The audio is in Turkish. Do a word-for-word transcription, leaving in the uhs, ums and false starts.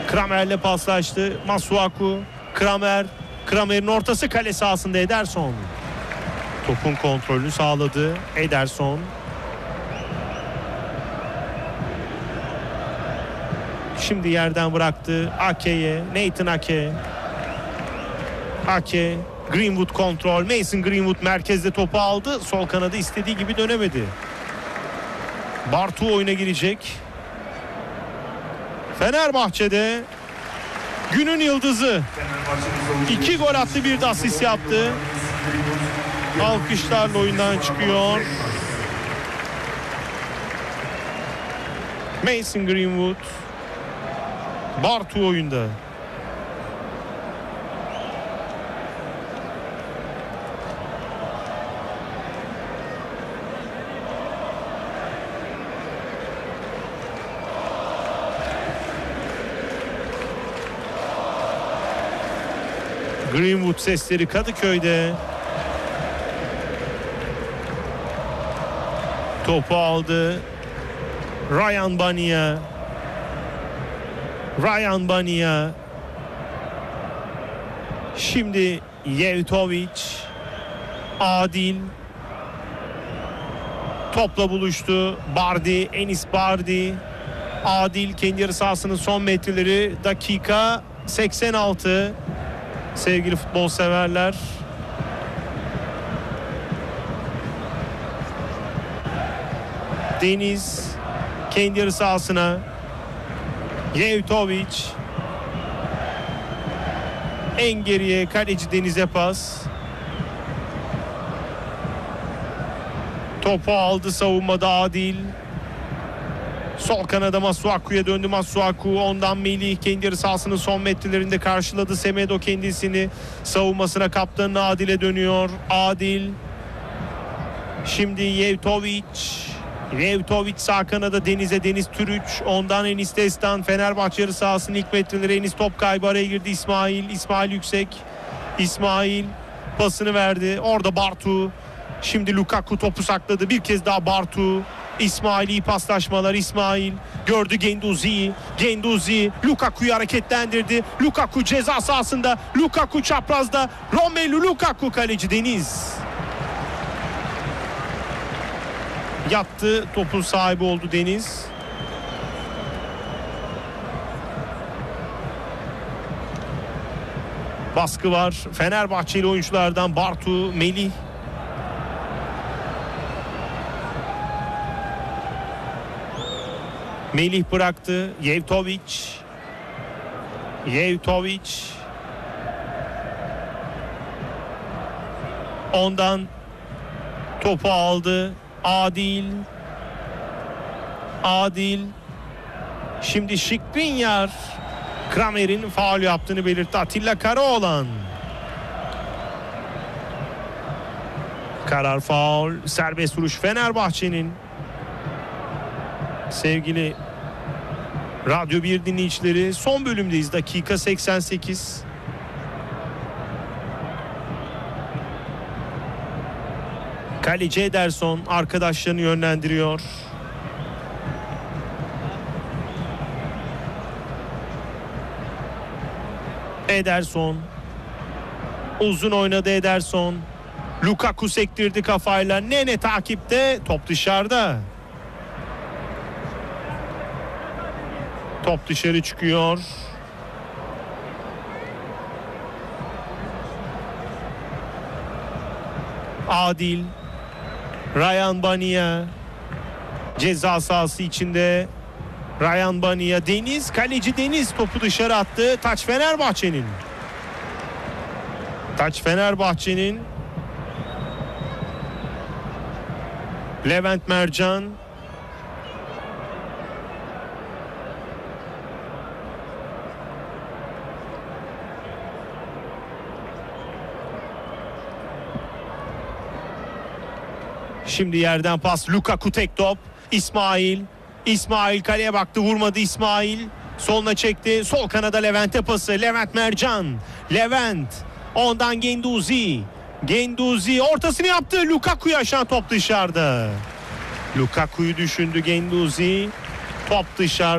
Kramer'le paslaştı. Masuaku, Kramer, Kramer'in ortası kale sahasında Ederson. Topun kontrolünü sağladı Ederson. Şimdi yerden bıraktı Ake'ye. Nathan Ake. Ake, Greenwood kontrol. Mason Greenwood merkezde topu aldı. Sol kanadı istediği gibi dönemedi. Bartu oyuna girecek. Fenerbahçe'de günün yıldızı. İki gol attı, bir de asist yaptı. Alkışlarla oyundan çıkıyor. Mason Greenwood. Bartu oyunda. Greenwood sesleri Kadıköy'de. Topu aldı. Ryan Bania. Ryan Bania. Şimdi Yevtovic. Adil. Topla buluştu. Bardi, Enis Bardi. Adil kendi yarı sahasının son metreleri. Dakika seksen altı. Sevgili futbol severler. Deniz kendi yarı sahasına. Yevtovic. En geriye kaleci Deniz'e pas. Topu aldı savunmada Adil. Sol kanada Masuaku'ya döndü. Masuaku, ondan Melih kendi yarı sahasının son metrelerinde karşıladı. Semedo kendisini savunmasına, kaptanına Adil'e dönüyor. Adil. Şimdi Yevtovic. Yevtovic sağ kanada Deniz'e, Deniz Türüç. Ondan Enis Destan. Fenerbahçe yarı sahasının ilk metreleri. Enis top kaybı, araya girdi İsmail. İsmail yüksek. İsmail pasını verdi. Orada Bartu. Şimdi Lukaku topu sakladı. Bir kez daha Bartu. İsmail, iyi paslaşmalar. İsmail gördü Genduzi'yi. Genduzi Lukaku'yu hareketlendirdi. Lukaku ceza sahasında. Lukaku çaprazda. Romelu Lukaku, kaleci Deniz. Yattı. Topun sahibi oldu Deniz. Baskı var Fenerbahçeli oyunculardan. Bartu, Melih. Melih bıraktı. Yevtovic. Yevtovic. Ondan topu aldı. Adil. Adil. Şimdi Skriniar. Kramer'in faul yaptığını belirtti. Atilla Karaoğlan. Karar faul. Serbest vuruş Fenerbahçe'nin. Sevgili Radyo bir dinleyicileri, son bölümdeyiz. Dakika seksen sekiz. Kaleci Ederson arkadaşlarını yönlendiriyor. Ederson uzun oynadı. Ederson. Lukaku sektirdi kafayla. Nene takipte. Top dışarıda. Top dışarı çıkıyor. Adil. Ryan Bania. Ceza sahası içinde. Ryan Bania. Deniz. Kaleci Deniz topu dışarı attı. Taç Fenerbahçe'nin. Taç Fenerbahçe'nin. Levent Mercan. Şimdi yerden pas. Lukaku tek top. İsmail. İsmail kaleye baktı, vurmadı İsmail. Soluna çekti. Sol kanada Levent'e pası. Levent Mercan. Levent. Ondan Genduzi. Genduzi ortasını yaptı. Lukaku'yu aşan top dışarıda. Lukaku'yu düşündü Genduzi. Top dışarıda.